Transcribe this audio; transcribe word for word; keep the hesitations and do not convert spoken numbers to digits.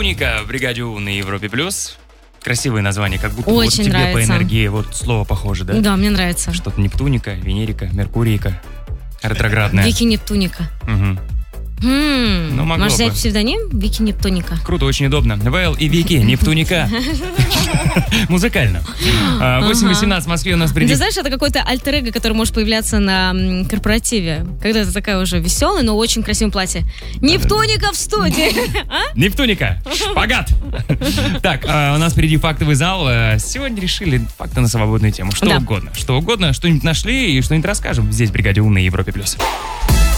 Нептуника в бригаде У на Европе плюс. Красивое название, как будто Очень вот тебе нравится. по энергии вот слово похоже, да? Да, мне нравится. Что-то Нептуника, Венерика, Меркурийка, ретроградная. Вики Нептуника. Угу. М-м, Ну, могло можешь взять бы. псевдоним Вики Нептуника. Круто, очень удобно. ВЛ и Вики, Нептуника. Музыкально. восемь восемнадцать в Москве у нас Ты впереди. знаешь, это какой-то альтер-эго, который может появляться на м, корпоративе. Когда ты такая уже веселая, но очень красивом платье. Нептуника в студии. А? Нептуника, шпагат. Так, а, у нас впереди фактовый зал. А, Сегодня решили факты на свободную тему. Что Да. угодно. Что угодно, что-нибудь нашли и что-нибудь расскажем. Здесь в бригаде У на Европе плюс.